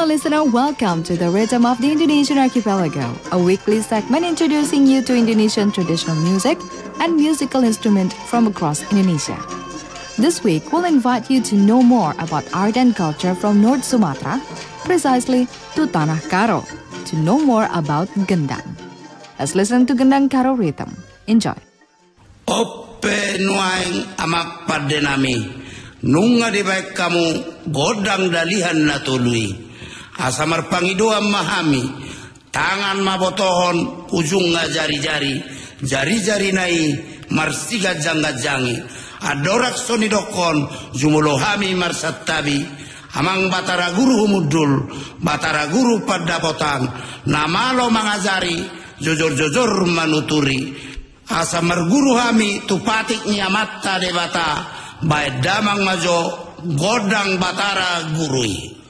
Hello listener, welcome to the Rhythm of the Indonesian Archipelago, a weekly segment introducing you to Indonesian traditional music and musical instruments from across Indonesia. This week, we'll invite you to know more about art and culture from North Sumatra, precisely to Tanah Karo, to know more about gendang. Let's listen to Gendang Karo rhythm. Enjoy. Ope nuaing amak padenami, nunga di baik kamu godang dalihan natului. Asamar pangidoa mahami, tangan mabotohon ujung jari-jari, jari-jari nai marsiga jangga-jangi. Adorak sonidokon jumulohami marsatabi, amang batara guru humudul, batara guru padapotang, namalo mangazari, jojor-jojor manuturi. Asamar guru hami tupatik nyamata debata, bae damang majo godang batara gurui.